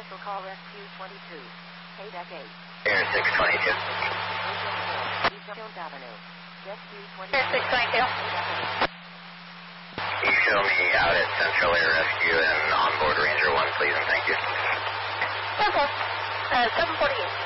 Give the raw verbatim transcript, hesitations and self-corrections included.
Special Call Rescue twenty-two. K D E C eight. Air six twenty-two. East Jones Avenue. Rescue twenty-two. Air six twenty-two. Can you show me out at Central Air Rescue and onboard Ranger one, please, and thank you. Okay. Uh, seven forty-eight.